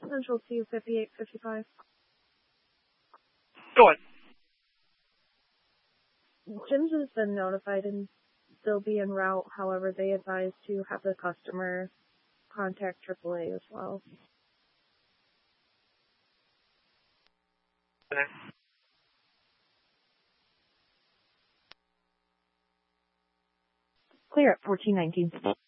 Central to 5855. Go ahead. Jim's has been notified and they'll be en route. However, they advise to have the customer contact AAA as well. Clear at 1419.